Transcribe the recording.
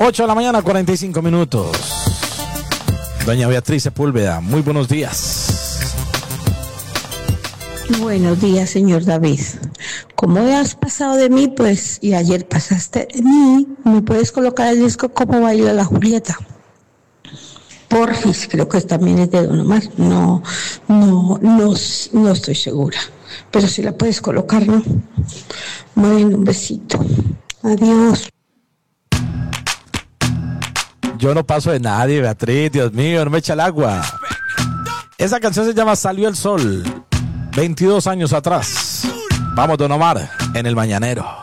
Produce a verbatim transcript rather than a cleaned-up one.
ocho de la mañana, cuarenta y cinco minutos. Doña Beatriz Sepúlveda, muy buenos días. Buenos días, señor David. Como has pasado de mí, pues, y ayer pasaste de mí, ¿me puedes colocar el disco Cómo baila la Julieta? Porfis, creo que también es de Don Omar. No, no, no, no estoy segura. Pero si la puedes colocar, ¿no? Bueno, un besito. Adiós. Yo no paso de nadie, Beatriz, Dios mío, no me echa el agua. Esa canción se llama Salió el Sol, veintidós años atrás. Vamos, Don Omar, en el Mañanero.